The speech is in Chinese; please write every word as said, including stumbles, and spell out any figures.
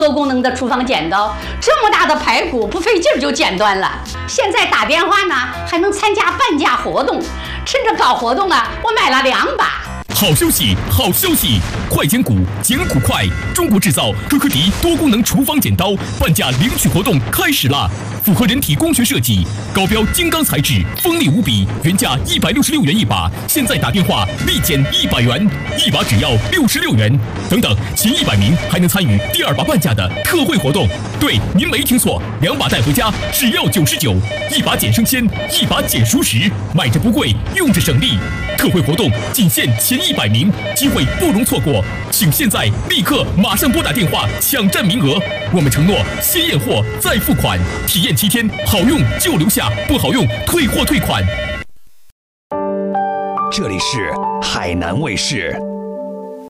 多功能的厨房剪刀，这么大的排骨不费劲儿就剪断了。现在打电话呢，还能参加半价活动。趁着搞活动啊，我买了两把。 好消息，好消息！快剪骨，剪骨快！中国制造科科迪多功能厨房剪刀半价领取活动开始啦！符合人体工学设计，高标金刚材质，锋利无比，原价一百六十六元一把，现在打电话立减一百元，一把只要六十六元。等等，前一百名还能参与第二把半价的特惠活动。对，您没听错，两把带回家只要九十九，一把减生鲜，一把减熟食，买着不贵，用着省力。特惠活动仅限前一百名，机会不容错过，请现在立刻马上拨打电话抢占名额。我们承诺先验货再付款，体验七天，好用就留下，不好用退货退款。 这里是海南卫视。